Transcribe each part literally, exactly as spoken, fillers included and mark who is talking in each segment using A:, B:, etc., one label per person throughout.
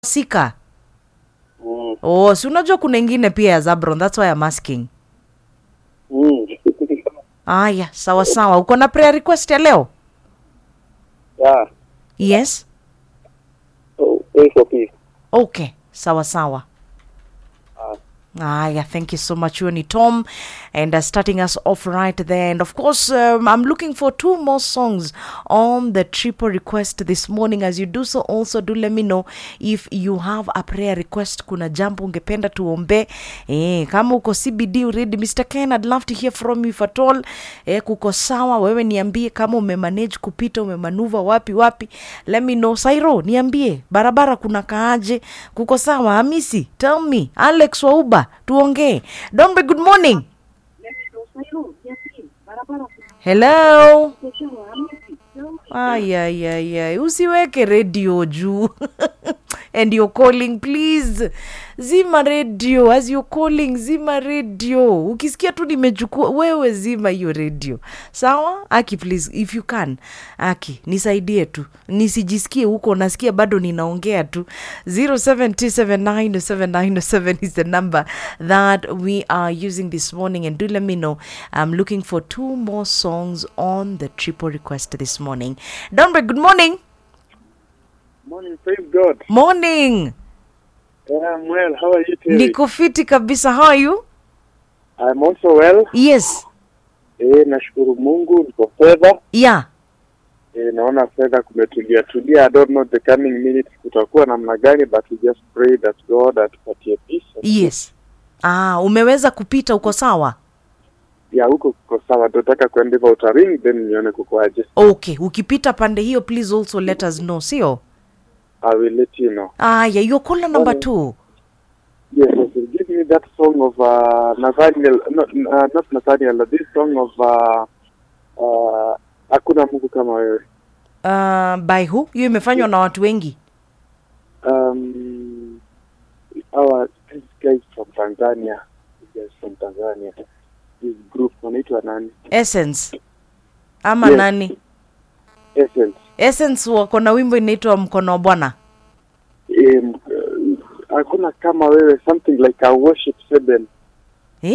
A: Sika.
B: Mm.
A: Oh, si unajua kuna ingine pia ya Zabron, that's why I'm asking.
B: Mm.
A: Aya, sawa sawa. Uko na prayer request ya leo?
B: Yeah.
A: Yes.
B: Oh, pray for peace.
A: Okay, sawa sawa.
B: Uh,
A: Ah, yeah, thank you so much, Yoni Tom, and uh, starting us off right there. And of course, um, I'm looking for two more songs on the triple request this morning. As you do so, also do let me know if you have a prayer request. Kuna jambo ungependa tuombe. Eh, kama uko C B D already, Mister Ken, I'd love to hear from you if at all. Eh, kuko sawa, wewe niambie kama umemanage kupita, umemanuva wapi wapi. Let me know. Sairo, niambie, barabara kuna kaaje? Kuko sawa, Hamisi, tell me. Alex Wauba, tuongee. Dombe, good morning. Hello. Ay, ay, ay, ay. Usiweke radio juu. And you're calling, please. Zima radio. As you're calling, zima radio. Ukisikia tu nimechukua, wewe zima hiyo radio. Sawa? Aki, please, if you can. Aki, nisaidie tu. Nisijisikie huko, nasikia bado ninaongea tu. zero seven two seven nine seven nine seven is the number that we are using this morning. And do let me know. I'm looking for two more songs on the triple request this morning. Donbe, good morning.
B: morning, praise God.
A: Morning.
B: Yeah, I'm well. How are you today?
A: Niko fiti kabisa. How are you?
B: I'm also well.
A: Yes.
B: Eh, nashukuru Mungu niko fedha.
A: Yeah.
B: Eh, naona fedha kumetulia tulia. I don't know the coming minutes kutakuwa namna gani, but we just pray that God atupatie peace.
A: Yes. Ah, umeweza kupita, uko sawa?
B: Ya huko kuko sawa. Tutaka kwenda hivyo utaring then nione kukoaje.
A: Okay, ukipita pande hiyo please also let us know, sio?
B: I will let you know.
A: Ah, yeah, your caller number
B: Okay.
A: two.
B: Yes, yes, yes. Give me that song of uh, Nathaniel, no, uh, not Nathaniel, this song of uh, uh, Hakuna Mungu Kama Wewe.
A: Uh, by who? Hiyo imefanywa na watu wengi.
B: Um, our these guys from Tanzania, these guys from Tanzania, this group wanaitwa nani?
A: Essence. Ama
B: Yes.
A: nani?
B: Essence.
A: Essence wako na wimbo inaitwa Mkono wa Bwana.
B: Um, uh, Hakuna Kama Wewe, something like a worship seven.
A: Eh?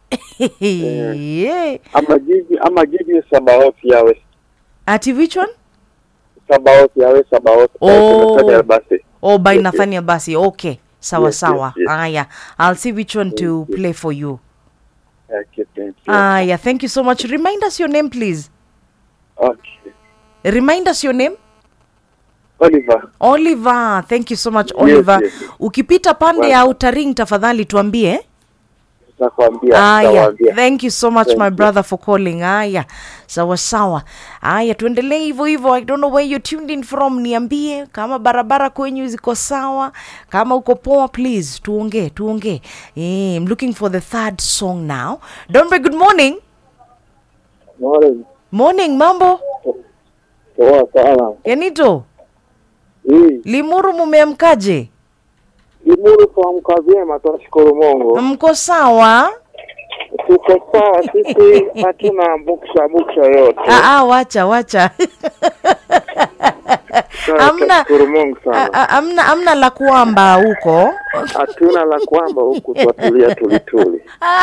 A: Yeah.
B: Ama give, ama give you Sabaoth Yahweh.
A: Ati which one?
B: Sabaoth Yahweh, Sabaoth.
A: Oh.
B: Nathaniel Basi.
A: Oh, by
B: Yes,
A: Nathaniel Basi. Okay. Sawa
B: Yes,
A: sawa.
B: yes, yes.
A: Ah, yeah. I'll see which one to
B: Yes.
A: play for you.
B: Okay, thank you.
A: Ah, yeah. Thank you so much. Remind us your name, please.
B: Okay.
A: Remind us your name.
B: Oliver.
A: Oliver. Thank you so much, Oliver.
B: Yes, yes.
A: Ukipita pande
B: Well.
A: ya Outer Ring tafadhali tuambie.
B: Nakwambia,
A: Ah, yeah.
B: nakwambia.
A: Thank you so much,
B: Thank
A: my
B: you.
A: brother, for calling. Ah, yeah. Sawa sawa. Ah, yeah. Tuendelee hivyo hivyo. I don't know where you tuned in from. Niambie kama barabara kwenyu ziko sawa. Kama uko poa, please. Tuongee, tuongee. Eh, I'm looking for the third song now. Dombe, good morning.
B: Morning.
A: Morning, mambo.
B: Poa sana.
A: Kenito,
B: Hii,
A: Limuru mumeamkaje?
B: Limuru tuamka vyema, tunashukuru Mungu.
A: Mko sawa?
B: Tuko sawa, sisi hatuna buksha buksha yote.
A: Ah, ah, wacha, wacha. Amna,
B: Tunashukuru Mungu sana.
A: ah, ah, amna, amna la kuamba huko.
B: Hatuna la kwamba huku tuatulia tulituli.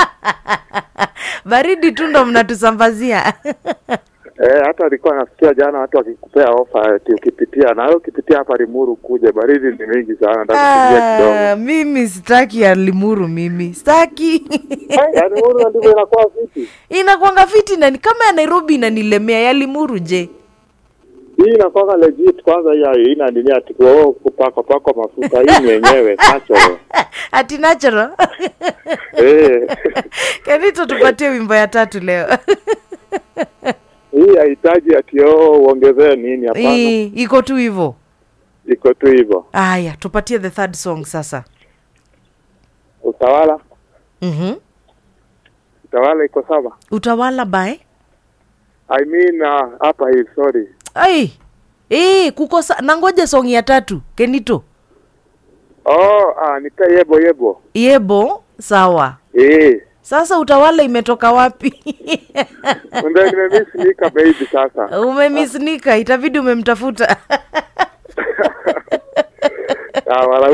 A: Baridi tu ndo mnatusambazia.
B: Eh, hata alikuwa nasikia jana watu wakikupea ofa eti ukipitia na wewe ukipitia hapa Limuru kuje, baridi ni mingi sana, ndakupigia
A: Ah,
B: kidogo.
A: mimi sitaki ya Limuru, mimi sitaki.
B: Ya Limuru ndivyo inakuwa vipi?
A: Inakuanga fiti na ni kama ya Nairobi inanilemea, ya Limuru je?
B: Hii inakuwa legit kwanza, hii ina nini ati kwa kupaka paka mafuta, hii ni yenyewe natural.
A: Ati natural.
B: Eh.
A: Kanito tupatie wimbo ya tatu leo.
B: Hii haitaji ati oh uongezee nini, hapana.
A: Hii iko tu hivyo.
B: Iko tu hivyo.
A: Aya, tupatie the third song sasa.
B: Utawala.
A: Mhm.
B: Utawala iko sawa.
A: Utawala by?
B: I mean uh, hapa hii sorry.
A: Ai. Eh, kukosa nangoja song ya tatu, Kenito.
B: Oh, ah nika yebo yebo.
A: Yebo, sawa.
B: Eh.
A: Sasa utawala imetoka wapi?
B: Ndio nimemiss nika baby sasa.
A: Umemiss nika, itabidi umemtafuta.
B: sawa.